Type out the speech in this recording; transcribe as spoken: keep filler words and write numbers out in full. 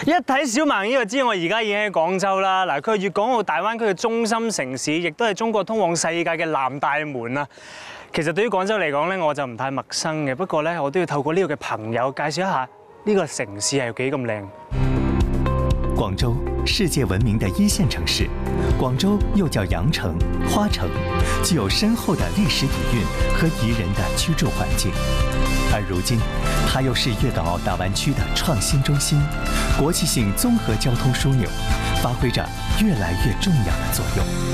一睇小盲衣就知我而家已經喺廣州啦。嗱，佢係粵港澳大灣區嘅中心城市，亦都係中國通往世界嘅南大門啊。其實對於廣州嚟講咧，我就唔太陌生嘅。不過咧，我都要透過呢個嘅朋友介紹一下呢個城市係幾咁靚。 廣州，世界聞名的一線城市，廣州又叫羊城、花城，具有深厚的歷史底蘊和宜人的居住環境。而如今，它又是粵港澳大灣區的創新中心，國際性綜合交通樞紐，發揮着越來越重要的作用。